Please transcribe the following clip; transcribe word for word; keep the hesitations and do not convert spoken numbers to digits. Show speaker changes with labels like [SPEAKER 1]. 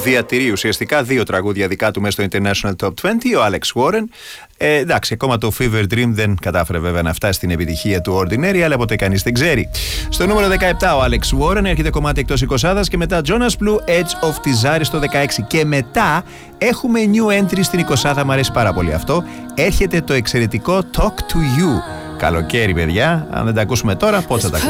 [SPEAKER 1] διατηρεί ουσιαστικά δύο τραγούδια δικά του μέσα στο International Top είκοσι, ο Alex Warren. Ε, εντάξει, ακόμα το Fever Dream δεν κατάφερε βέβαια να φτάσει στην επιτυχία του Ordinary, αλλά ποτέ κανείς δεν ξέρει. Στο νούμερο δεκαεπτά ο Alex Warren, έρχεται κομμάτι εκτός εικοσάδας, και μετά Jonas Blue, Edge of Desire στο δεκαέξι. Και μετά έχουμε new entry στην εικοσάδα, μου αρέσει πάρα πολύ αυτό. Έρχεται το εξαιρετικό Talk to You. Καλοκαίρι, παιδιά, αν δεν τα ακούσουμε τώρα, πώς θα τα ακούσουμε?